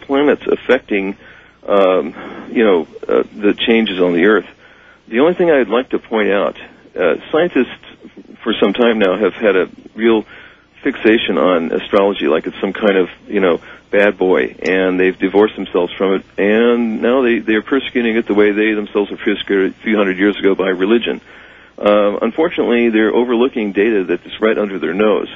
planets affecting, the changes on the Earth. The only thing I'd like to point out, scientists for some time now have had a real fixation on astrology, like it's some kind of, bad boy, and they've divorced themselves from it, and now they're persecuting it the way they themselves were persecuted a few hundred years ago by religion. Unfortunately, they're overlooking data that's right under their nose.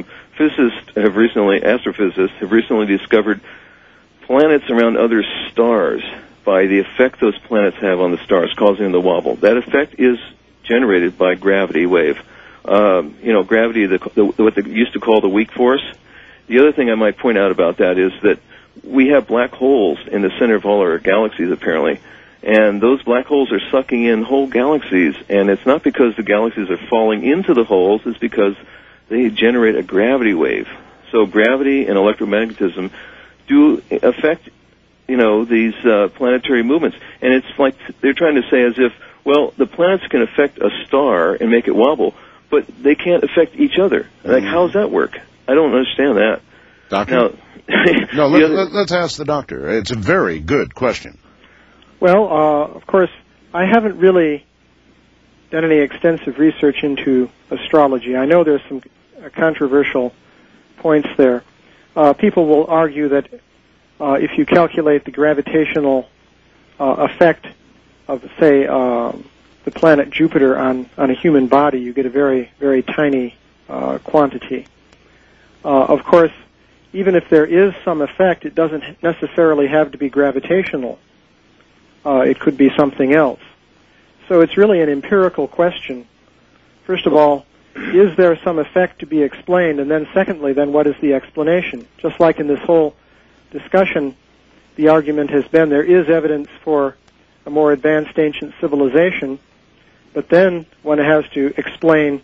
Astrophysicists have recently discovered planets around other stars by the effect those planets have on the stars, causing them to wobble. That effect is generated by gravity wave. Gravity, what they used to call the weak force. The other thing I might point out about that is that we have black holes in the center of all our galaxies, apparently. And those black holes are sucking in whole galaxies. And it's not because the galaxies are falling into the holes, it's because they generate a gravity wave. So gravity and electromagnetism do affect, these planetary movements. And it's like they're trying to say as if, well, the planets can affect a star and make it wobble, but they can't affect each other. Like, how does that work? I don't understand that. Doctor? Let's ask the doctor. It's a very good question. Well, of course, I haven't really done any extensive research into astrology. I know there's some controversial points there. People will argue that if you calculate the gravitational effect of, say, the planet Jupiter on a human body, you get a very, very tiny quantity. Of course, even if there is some effect, it doesn't necessarily have to be gravitational. It could be something else. So it's really an empirical question. First of all, is there some effect to be explained? And then secondly, then what is the explanation? Just like in this whole discussion, the argument has been there is evidence for a more advanced ancient civilization, but then one has to explain,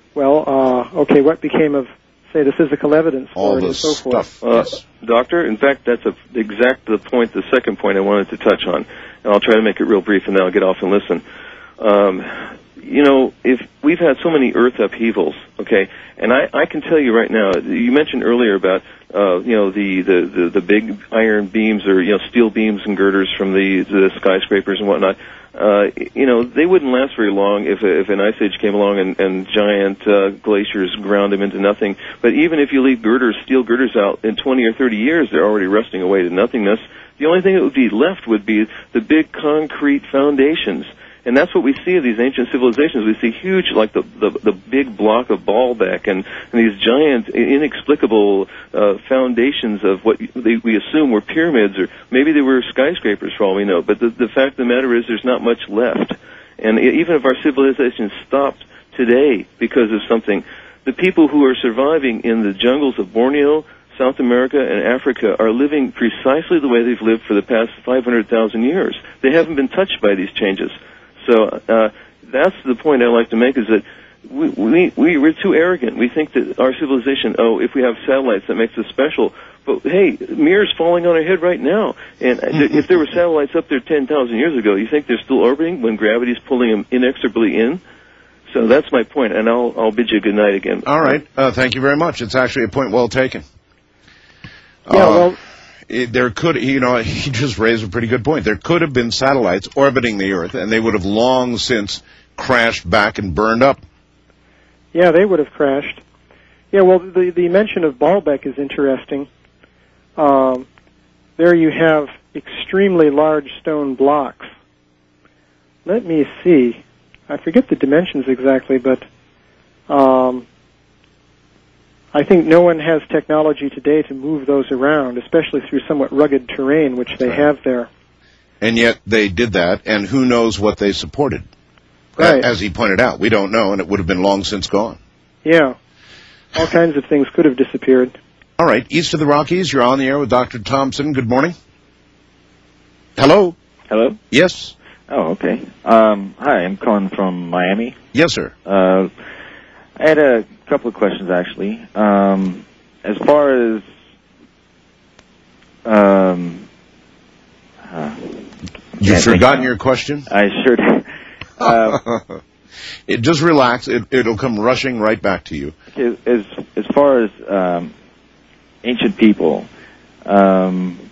what became of, say, the physical evidence for it and so forth. Yes. Doctor, in fact, that's the second point I wanted to touch on. And I'll try to make it real brief, and then I'll get off and listen. If we've had so many Earth upheavals, okay, and I can tell you right now, you mentioned earlier about, the big iron beams or, steel beams and girders from the skyscrapers and whatnot. They wouldn't last very long if an ice age came along and giant glaciers ground them into nothing. But even if you leave steel girders out in 20 or 30 years, they're already rusting away to nothingness. The only thing that would be left would be the big concrete foundations. And that's what we see of these ancient civilizations. We see huge, like the big block of Baalbek and these giant, inexplicable foundations of what we assume were pyramids, or maybe they were skyscrapers for all we know. But the fact of the matter is there's not much left. And even if our civilization stopped today because of something, the people who are surviving in the jungles of Borneo, South America, and Africa are living precisely the way they've lived for the past 500,000 years. They haven't been touched by these changes. So that's the point I like to make, is that we're too arrogant. We think that our civilization, if we have satellites, that makes us special. But, hey, Mir's falling on our head right now. And if there were satellites up there 10,000 years ago, you think they're still orbiting when gravity's pulling them inexorably in? So that's my point, and I'll bid you good night again. All right. Thank you very much. It's actually a point well taken. There could, he just raised a pretty good point. There could have been satellites orbiting the Earth, and they would have long since crashed back and burned up. Yeah, they would have crashed. Yeah, well, the mention of Baalbek is interesting. There you have extremely large stone blocks. Let me see. I forget the dimensions exactly, but I think no one has technology today to move those around, especially through somewhat rugged terrain, which they have there. And yet they did that, and who knows what they supported. Right. As he pointed out, we don't know, and it would have been long since gone. Yeah. All kinds of things could have disappeared. All right. East of the Rockies, you're on the air with Dr. Thompson. Good morning. Hello? Hello? Yes. Oh, okay. Hi, I'm calling from Miami. Yes, sir. I had a couple of questions, actually. As far as you've forgotten your question? I sure did. Just relax. It'll come rushing right back to you. Okay, as far as ancient people,